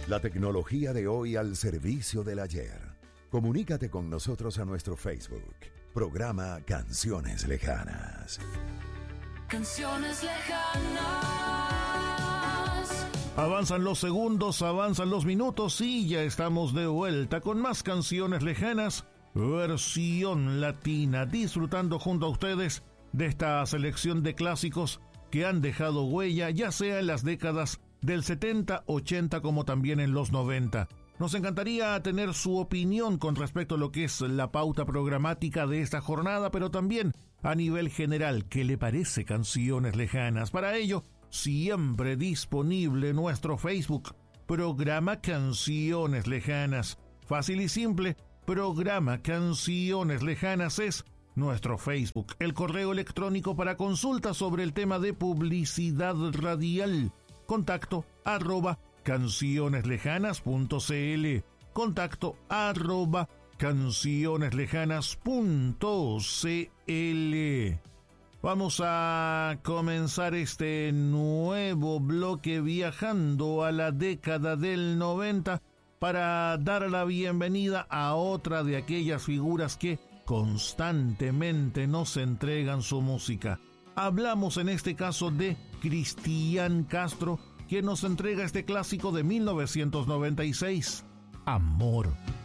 La tecnología de hoy al servicio del ayer. Comunícate con nosotros a nuestro Facebook. Programa Canciones Lejanas. Canciones lejanas. Avanzan los segundos, avanzan los minutos y ya estamos de vuelta con más Canciones Lejanas, versión latina, disfrutando junto a ustedes de esta selección de clásicos que han dejado huella, ya sea en las décadas del 70, 80 como también en los 90. Nos encantaría tener su opinión con respecto a lo que es la pauta programática de esta jornada, pero también a nivel general, ¿qué le parece Canciones Lejanas? Para ello, siempre disponible nuestro Facebook, Programa Canciones Lejanas. Fácil y simple, Programa Canciones Lejanas es nuestro Facebook. El correo electrónico para consulta sobre el tema de publicidad radial. Contacto @cancioneslejanas.cl. Contacto @cancioneslejanas.cl. Vamos a comenzar este nuevo bloque viajando a la década del 90 para dar la bienvenida a otra de aquellas figuras que constantemente nos entregan su música. Hablamos en este caso de Cristian Castro, quien nos entrega este clásico de 1996, Amor.